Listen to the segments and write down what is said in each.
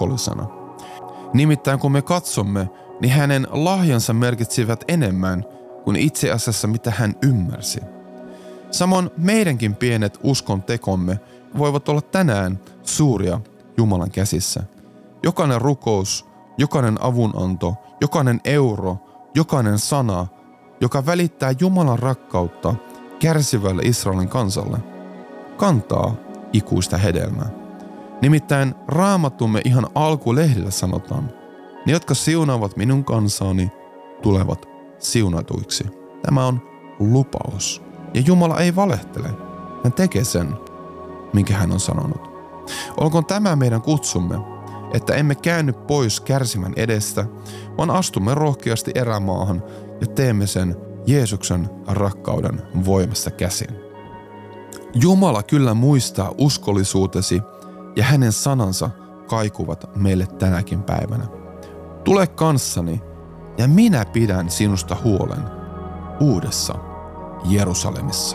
uskollisena. Nimittäin kun me katsomme, niin hänen lahjansa merkitsivät enemmän kuin itse asiassa mitä hän ymmärsi. Samoin meidänkin pienet uskon tekomme voivat olla tänään suuria Jumalan käsissä. Jokainen rukous, jokainen avunanto, jokainen euro, jokainen sana, joka välittää Jumalan rakkautta kärsivälle Israelin kansalle, kantaa ikuista hedelmää. Nimittäin Raamattumme ihan alkulehdillä sanotaan, ne jotka siunaavat minun kansaani tulevat siunatuiksi. Tämä on lupaus. Ja Jumala ei valehtele. Hän tekee sen, minkä hän on sanonut. Olkoon tämä meidän kutsumme, että emme käänny pois kärsimän edestä, vaan astumme rohkeasti erämaahan ja teemme sen Jeesuksen rakkauden voimasta käsin. Jumala kyllä muistaa uskollisuutesi ja hänen sanansa kaikuvat meille tänäkin päivänä. Tule kanssani ja minä pidän sinusta huolen uudessa Jerusalemissa.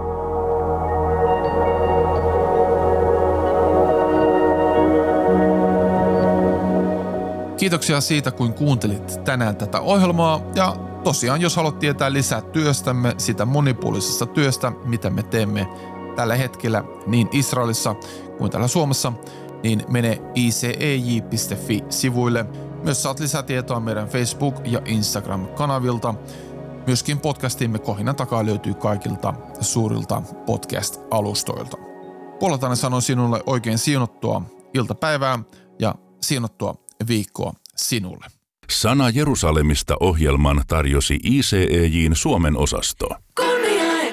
Kiitoksia siitä, kun kuuntelit tänään tätä ohjelmaa ja tosiaan, jos haluat tietää lisää työstämme, sitä monipuolisesta työstä, mitä me teemme tällä hetkellä niin Israelissa kuin täällä Suomessa, niin mene icej.fi-sivuille. Myös saat lisätietoa meidän Facebook- ja Instagram-kanavilta. Myöskin podcastimme Kohinan takaa löytyy kaikilta suurilta podcast-alustoilta. Puoleltani sanon sinulle oikein siunattua iltapäivää ja siunattua viikkoa sinulle. Sana Jerusalemista -ohjelman tarjosi ICEJ:n Suomen osasto.